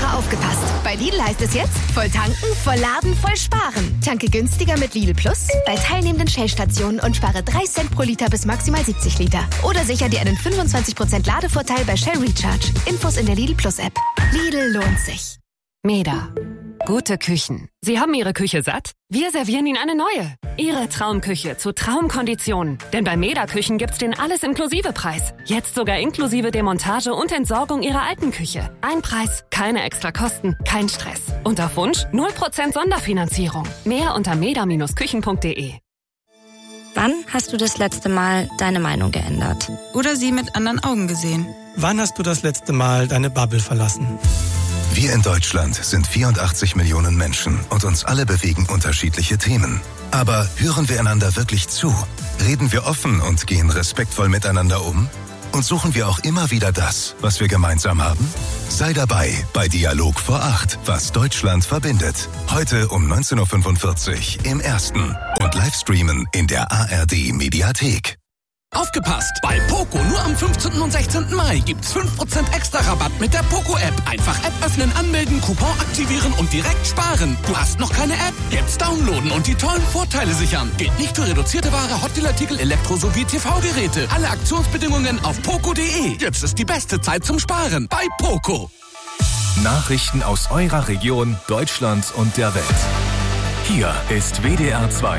Aber aufgepasst! Bei Lidl heißt es jetzt, voll tanken, voll laden, voll sparen. Tanke günstiger mit Lidl Plus bei teilnehmenden Shell-Stationen und spare 3 Cent pro Liter bis maximal 70 Liter. Oder sicher dir einen 25% Ladevorteil bei Shell Recharge. Infos in der Lidl Plus App. Lidl lohnt sich. Meda. Gute Küchen. Sie haben Ihre Küche satt? Wir servieren Ihnen eine neue. Ihre Traumküche zu Traumkonditionen. Denn bei Meda Küchen gibt's den Alles-Inklusive-Preis. Jetzt sogar inklusive Demontage und Entsorgung Ihrer alten Küche. Ein Preis, keine extra Kosten, kein Stress. Und auf Wunsch 0% Sonderfinanzierung. Mehr unter meda-küchen.de. Wann hast du das letzte Mal deine Meinung geändert? Oder sie mit anderen Augen gesehen? Wann hast du das letzte Mal deine Bubble verlassen? Wir in Deutschland sind 84 Millionen Menschen und uns alle bewegen unterschiedliche Themen. Aber hören wir einander wirklich zu? Reden wir offen und gehen respektvoll miteinander um? Und suchen wir auch immer wieder das, was wir gemeinsam haben? Sei dabei bei Dialog vor 8, was Deutschland verbindet. Heute um 19.45 Uhr im Ersten und Livestreamen in der ARD Mediathek. Aufgepasst! Bei Poco nur am 15. und 16. Mai gibt's 5% extra Rabatt mit der Poco-App. Einfach App öffnen, anmelden, Coupon aktivieren und direkt sparen. Du hast noch keine App? Jetzt downloaden und die tollen Vorteile sichern. Gilt nicht für reduzierte Ware, Hotdealartikel, Elektro- sowie TV-Geräte. Alle Aktionsbedingungen auf poco.de. Jetzt ist die beste Zeit zum Sparen bei Poco. Nachrichten aus eurer Region, Deutschland und der Welt. Hier ist WDR 2.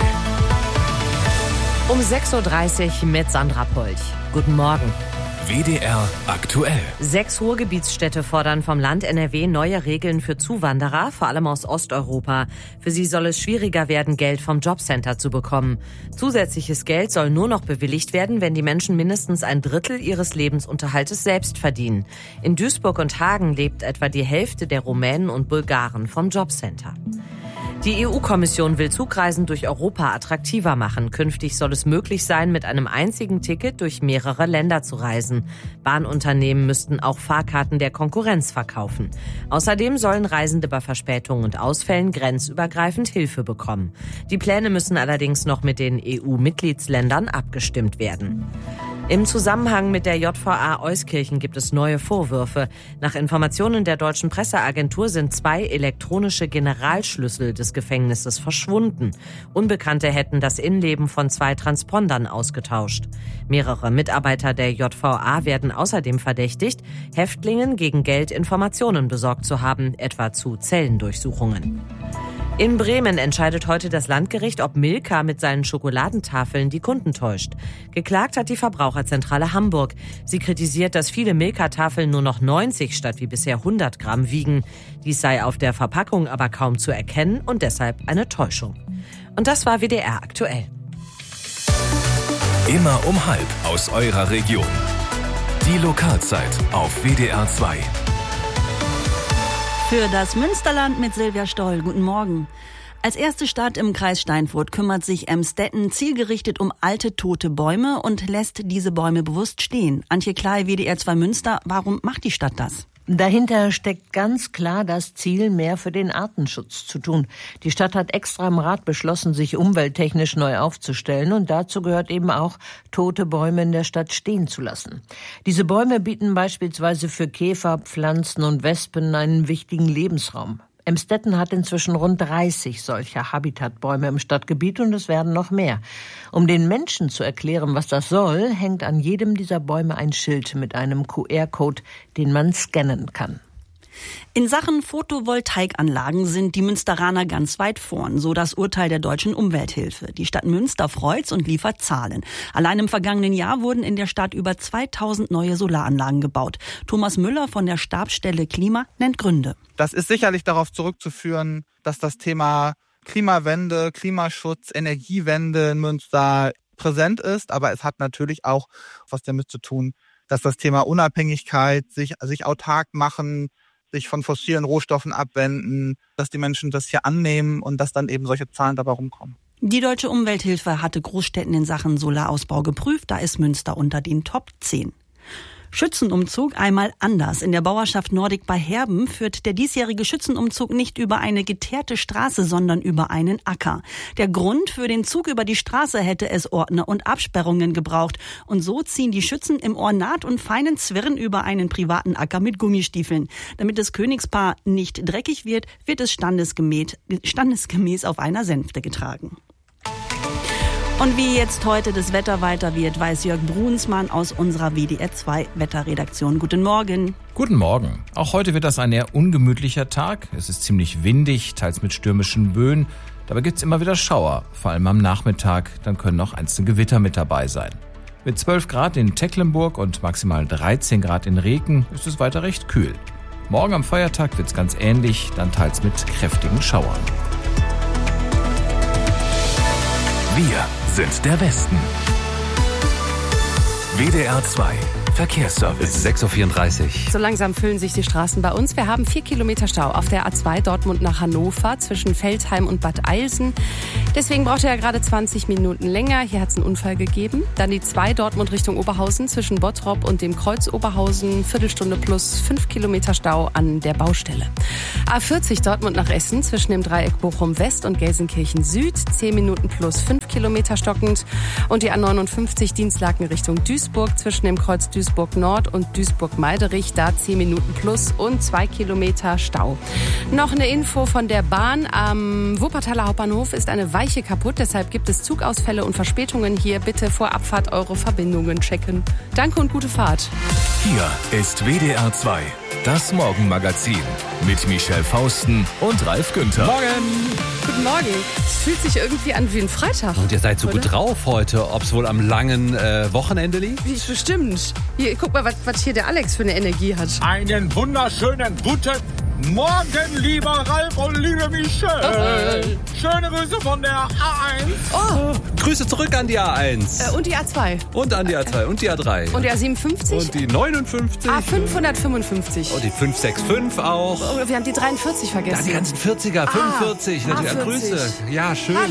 Um 6.30 Uhr mit Sandra Polch. Guten Morgen. WDR aktuell. 6 Ruhrgebietsstädte fordern vom Land NRW neue Regeln für Zuwanderer, vor allem aus Osteuropa. Für sie soll es schwieriger werden, Geld vom Jobcenter zu bekommen. Zusätzliches Geld soll nur noch bewilligt werden, wenn die Menschen mindestens ein Drittel ihres Lebensunterhaltes selbst verdienen. In Duisburg und Hagen lebt etwa die Hälfte der Rumänen und Bulgaren vom Jobcenter. Die EU-Kommission will Zugreisen durch Europa attraktiver machen. Künftig soll es möglich sein, mit einem einzigen Ticket durch mehrere Länder zu reisen. Bahnunternehmen müssten auch Fahrkarten der Konkurrenz verkaufen. Außerdem sollen Reisende bei Verspätungen und Ausfällen grenzübergreifend Hilfe bekommen. Die Pläne müssen allerdings noch mit den EU-Mitgliedsländern abgestimmt werden. Im Zusammenhang mit der JVA Euskirchen gibt es neue Vorwürfe. Nach Informationen der deutschen Presseagentur sind 2 elektronische Generalschlüssel des Gefängnisses verschwunden. Unbekannte hätten das Innenleben von 2 Transpondern ausgetauscht. Mehrere Mitarbeiter der JVA werden außerdem verdächtigt, Häftlingen gegen Geld Informationen besorgt zu haben, etwa zu Zellendurchsuchungen. In Bremen entscheidet heute das Landgericht, ob Milka mit seinen Schokoladentafeln die Kunden täuscht. Geklagt hat die Verbraucherzentrale Hamburg. Sie kritisiert, dass viele Milka-Tafeln nur noch 90 statt wie bisher 100 Gramm wiegen. Dies sei auf der Verpackung aber kaum zu erkennen und deshalb eine Täuschung. Und das war WDR aktuell. Immer um 12 aus eurer Region. Die Lokalzeit auf WDR 2. Für das Münsterland mit Silvia Stoll. Guten Morgen. Als erste Stadt im Kreis Steinfurt kümmert sich Emstetten zielgerichtet um alte, tote Bäume und lässt diese Bäume bewusst stehen. Antje Klei, WDR 2 Münster. Warum macht die Stadt das? Dahinter steckt ganz klar das Ziel, mehr für den Artenschutz zu tun. Die Stadt hat extra im Rat beschlossen, sich umwelttechnisch neu aufzustellen. Und dazu gehört eben auch, tote Bäume in der Stadt stehen zu lassen. Diese Bäume bieten beispielsweise für Käfer, Pflanzen und Wespen einen wichtigen Lebensraum. Emstetten hat inzwischen rund 30 solcher Habitatbäume im Stadtgebiet und es werden noch mehr. Um den Menschen zu erklären, was das soll, hängt an jedem dieser Bäume ein Schild mit einem QR-Code, den man scannen kann. In Sachen Photovoltaikanlagen sind die Münsteraner ganz weit vorn, so das Urteil der Deutschen Umwelthilfe. Die Stadt Münster freut's und liefert Zahlen. Allein im vergangenen Jahr wurden in der Stadt über 2000 neue Solaranlagen gebaut. Thomas Müller von der Stabsstelle Klima nennt Gründe. Das ist sicherlich darauf zurückzuführen, dass das Thema Klimawende, Klimaschutz, Energiewende in Münster präsent ist. Aber es hat natürlich auch was damit zu tun, dass das Thema Unabhängigkeit, sich autark machen, sich von fossilen Rohstoffen abwenden, dass die Menschen das hier annehmen und dass dann eben solche Zahlen dabei rumkommen. Die Deutsche Umwelthilfe hatte Großstädten in Sachen Solarausbau geprüft. Da ist Münster unter den Top 10. Schützenumzug einmal anders. In der Bauerschaft Nordig bei Herben führt der diesjährige Schützenumzug nicht über eine geteerte Straße, sondern über einen Acker. Der Grund für den Zug über die Straße hätte es Ordner und Absperrungen gebraucht. Und so ziehen die Schützen im Ornat und feinen Zwirn über einen privaten Acker mit Gummistiefeln. Damit das Königspaar nicht dreckig wird, wird es standesgemäß auf einer Sänfte getragen. Und wie jetzt heute das Wetter weiter wird, weiß Jörg Brunsmann aus unserer WDR 2 Wetterredaktion. Guten Morgen. Guten Morgen. Auch heute wird das ein eher ungemütlicher Tag. Es ist ziemlich windig, teils mit stürmischen Böen. Dabei gibt's immer wieder Schauer, vor allem am Nachmittag. Dann können auch einzelne Gewitter mit dabei sein. Mit 12 Grad in Tecklenburg und maximal 13 Grad in Reken ist es weiter recht kühl. Morgen am Feiertag wird's ganz ähnlich, dann teils mit kräftigen Schauern. Wir sind der Westen. WDR 2 Verkehrsservice. 6.34 Uhr. So langsam füllen sich die Straßen bei uns. Wir haben 4 Kilometer Stau auf der A2 Dortmund nach Hannover zwischen Veltheim und Bad Eilsen. Deswegen braucht er ja gerade 20 Minuten länger. Hier hat es einen Unfall gegeben. Dann die 2 Dortmund Richtung Oberhausen zwischen Bottrop und dem Kreuz Oberhausen. Viertelstunde plus 5 Kilometer Stau an der Baustelle. A40 Dortmund nach Essen zwischen dem Dreieck Bochum West und Gelsenkirchen Süd. 10 Minuten plus 5 Kilometer stockend. Und die A59 Dienstlaken Richtung Duisburg zwischen dem Kreuz Duisburg Nord und Duisburg-Meiderich. Da 10 Minuten plus und 2 Kilometer Stau. Noch eine Info von der Bahn. Am Wuppertaler Hauptbahnhof ist eine Weiche kaputt. Deshalb gibt es Zugausfälle und Verspätungen hier. Bitte vor Abfahrt eure Verbindungen checken. Danke und gute Fahrt. Hier ist WDR 2, das Morgenmagazin mit Michelle Fausten und Ralf Günther. Morgen! Guten Morgen. Es fühlt sich irgendwie an wie ein Freitag. Und ihr seid so gut drauf heute, ob es wohl am langen Wochenende liegt? Wie bestimmt. Hier, guck mal, was hier der Alex für eine Energie hat. Einen wunderschönen guten Morgen, lieber Ralf und liebe Michelle. Schöne Grüße von der A1. Oh, Grüße zurück an die A1. Und die A2. Und an die A2 und die A3. Und die A57. Und die 59. A555. Und die 565 auch. Oh, wir haben die 43 vergessen. Ja, die ganzen 40er, 45. Natürlich. A40. Grüße. Ja, schön.